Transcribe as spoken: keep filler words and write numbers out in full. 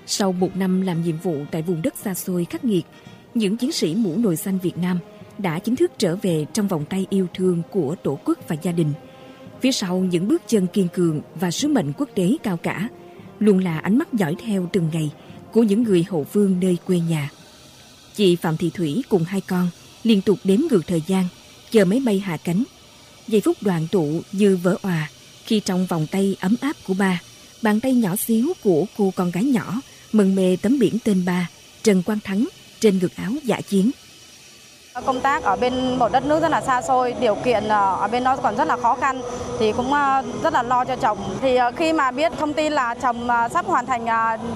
Sau một năm làm nhiệm vụ tại vùng đất xa xôi khắc nghiệt, những chiến sĩ mũ nồi xanh Việt Nam đã chính thức trở về trong vòng tay yêu thương của Tổ quốc và gia đình. Phía sau những bước chân kiên cường và sứ mệnh quốc tế cao cả, luôn là ánh mắt dõi theo từng ngày của những người hậu phương nơi quê nhà. Chị Phạm Thị Thủy cùng hai con liên tục đếm ngược thời gian, chờ máy bay hạ cánh. Giây phút đoàn tụ như vỡ òa khi trong vòng tay ấm áp của ba, bàn tay nhỏ xíu của cô con gái nhỏ mân mê tấm biển tên ba Trần Quang Thắng trên ngực áo dã chiến. Công tác ở bên một đất nước rất là xa xôi, điều kiện ở bên đó còn rất là khó khăn, thì cũng rất là lo cho chồng. Thì khi mà biết thông tin là chồng sắp hoàn thành